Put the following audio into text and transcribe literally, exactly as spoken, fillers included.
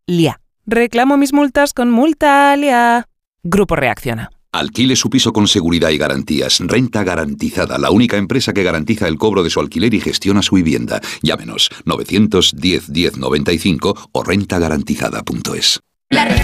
Multalia. Reclamo mis multas con Multalia. Grupo Reacciona. Alquile su piso con seguridad y garantías. Renta Garantizada, la única empresa que garantiza el cobro de su alquiler y gestiona su vivienda. Llámenos novecientos diez diez noventa y cinco o renta garantizada punto es.